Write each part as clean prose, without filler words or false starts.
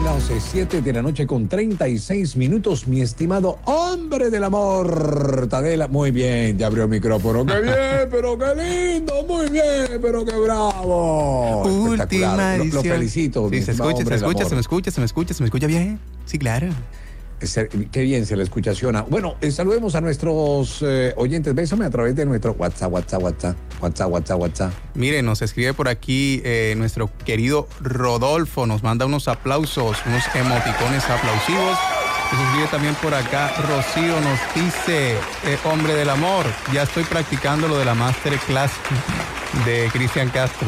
las 7 de la noche con 36 minutos, mi estimado hombre del amor, Tadela. Muy bien, ya abrió el micrófono. ¡Qué bien, pero qué lindo! Muy bien, pero qué bravo. Última edición. Lo felicito. Sí, se me escucha bien. Sí, claro. Qué bien se le escucha, Xiona. Bueno, saludemos a nuestros oyentes. Bésame a través de nuestro WhatsApp. Mire, nos escribe por aquí nuestro querido Rodolfo. Nos manda unos aplausos, unos emoticones aplausivos. Nos escribe también por acá Rocío. Nos dice, hombre del amor, ya estoy practicando lo de la masterclass de Cristian Castro.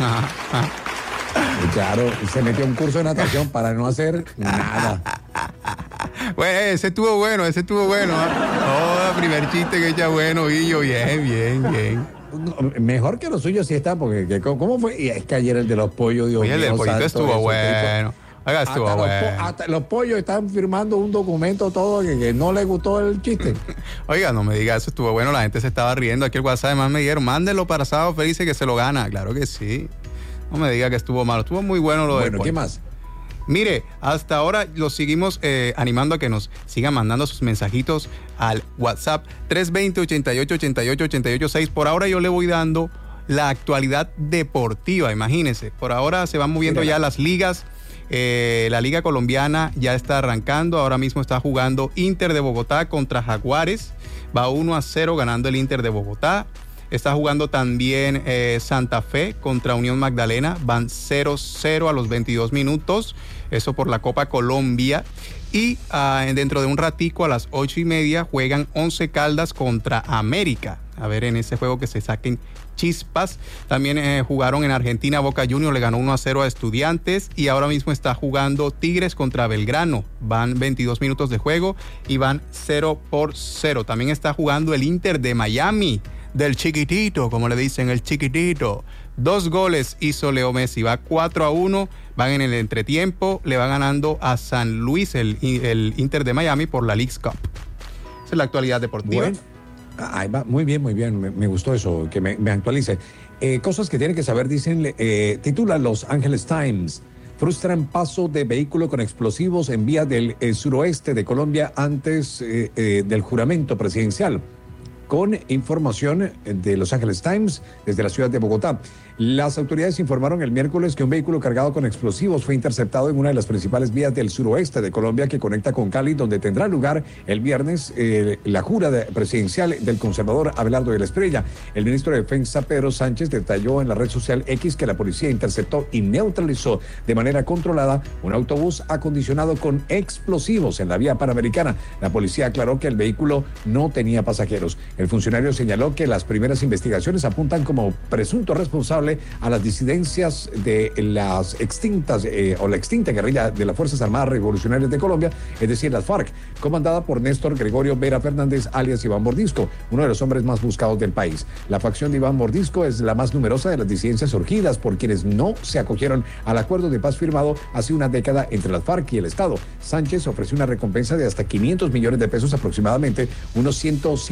Claro, se metió a un curso de natación para no hacer nada. Bueno, ese estuvo bueno. Oh, primer chiste que echa bueno, Guillo. Bien. Mejor que lo suyo sí está, porque ¿cómo fue? Y es que ayer el de los pollos, Dios mío. El del pollito estuvo bueno. Hasta los pollos están firmando un documento todo que no les gustó el chiste. Oiga, no me diga eso, estuvo bueno. La gente se estaba riendo. Aquí el WhatsApp además me dijeron, mándenlo para Sábado Felices que se lo gana. Claro que sí. No me diga que estuvo malo. Estuvo muy bueno lo del pollo. ¿Qué más? Mire, hasta ahora los seguimos animando a que nos sigan mandando sus mensajitos al WhatsApp 320-88-88-886. Por ahora yo le voy dando la actualidad deportiva, imagínense. Por ahora se van moviendo ya las ligas. La Liga Colombiana ya está arrancando. Ahora mismo está jugando Inter de Bogotá contra Jaguares. Va 1-0 ganando el Inter de Bogotá. Está jugando también Santa Fe contra Unión Magdalena. Van 0-0 a los 22 minutos. Eso por la Copa Colombia. Y dentro de un ratico a las 8:30 juegan 11 Caldas contra América. A ver en ese juego que se saquen chispas. También jugaron en Argentina. Boca Juniors le ganó 1-0 a Estudiantes. Y ahora mismo está jugando Tigres contra Belgrano. Van 22 minutos de juego y van 0-0. También está jugando el Inter de Miami. Del chiquitito, como le dicen, el chiquitito. 2 goles hizo Leo Messi, va 4-1, van en el entretiempo, le va ganando a San Luis el Inter de Miami por la Leagues Cup. Esa es la actualidad deportiva. Bueno, ahí va, muy bien, me gustó eso, que me actualice. Cosas que tienen que saber, dicen, titula Los Angeles Times. Frustran paso de vehículo con explosivos en vía del suroeste de Colombia antes del juramento presidencial. Con información de Los Angeles Times desde la ciudad de Bogotá. Las autoridades informaron el miércoles que un vehículo cargado con explosivos fue interceptado en una de las principales vías del suroeste de Colombia que conecta con Cali, donde tendrá lugar el viernes la jura presidencial del conservador Abelardo de la Espriella. El ministro de Defensa, Pedro Sánchez, detalló en la red social X que la policía interceptó y neutralizó de manera controlada un autobús acondicionado con explosivos en la vía panamericana. La policía aclaró que el vehículo no tenía pasajeros. El funcionario señaló que las primeras investigaciones apuntan como presunto responsable a las disidencias de las extintas o la extinta guerrilla de las Fuerzas Armadas Revolucionarias de Colombia, es decir, las FARC, comandada por Néstor Gregorio Vera Fernández, alias Iván Mordisco, uno de los hombres más buscados del país. La facción de Iván Mordisco es la más numerosa de las disidencias surgidas por quienes no se acogieron al acuerdo de paz firmado hace una década entre las FARC y el Estado. Sánchez ofreció una recompensa de hasta 500 millones de pesos, aproximadamente unos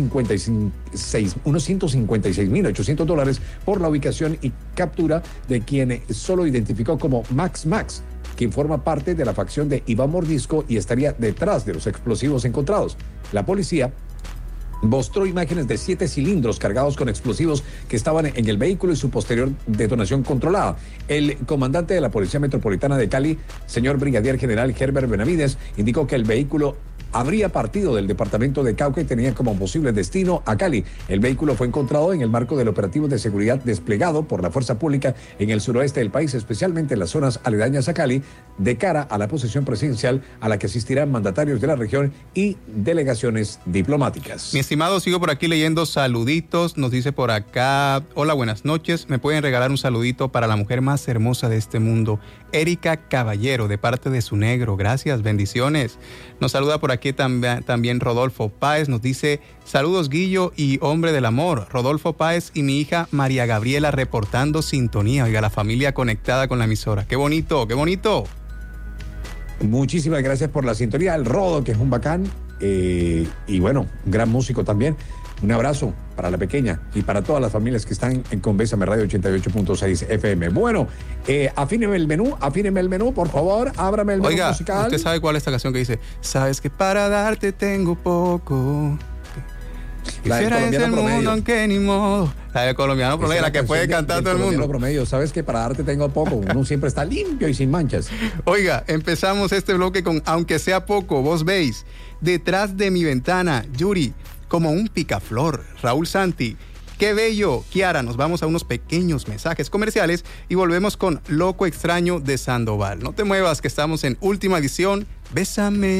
156.800 dólares por la ubicación y captura de quien solo identificó como Max, quien forma parte de la facción de Iván Mordisco y estaría detrás de los explosivos encontrados. La policía mostró imágenes de 7 cilindros cargados con explosivos que estaban en el vehículo y su posterior detonación controlada. El comandante de la Policía Metropolitana de Cali, señor Brigadier General Herbert Benavides, indicó que el vehículo habría partido del departamento de Cauca y tenía como posible destino a Cali. El vehículo fue encontrado en el marco del operativo de seguridad desplegado por la fuerza pública en el suroeste del país, especialmente en las zonas aledañas a Cali, de cara a la posesión presidencial a la que asistirán mandatarios de la región y delegaciones diplomáticas. Mi estimado, sigo por aquí leyendo saluditos. Nos dice por acá, hola, buenas noches. ¿Me pueden regalar un saludito para la mujer más hermosa de este mundo? Erika Caballero, de parte de su negro. Gracias, bendiciones. Nos saluda por aquí también Rodolfo Páez. Nos dice, saludos Guillo y hombre del amor. Rodolfo Páez y mi hija María Gabriela reportando sintonía. Oiga, la familia conectada con la emisora. ¡Qué bonito, qué bonito! Muchísimas gracias por la sintonía. El Rodo, que es un bacán. Y bueno, gran músico también. Un abrazo para la pequeña y para todas las familias que están con Bésame Radio 88.6 FM. Bueno, afíneme el menú, por favor, ábrame el menú musical. ¿Usted sabe cuál es esta canción que dice? Sabes que para darte tengo poco. La del colombiano promedio. Aunque ni modo. La del colombiano promedio, la que puede cantar todo el mundo. Promedio. Sabes que para darte tengo poco. Uno siempre está limpio y sin manchas. Oiga, empezamos este bloque con Aunque sea poco. Vos veis, Detrás de mi ventana, Yuri, Como un picaflor, Raúl Santi, Qué bello, Kiara. Nos vamos a unos pequeños mensajes comerciales y volvemos con Loco Extraño de Sandoval. No te muevas, que estamos en última edición. Bésame.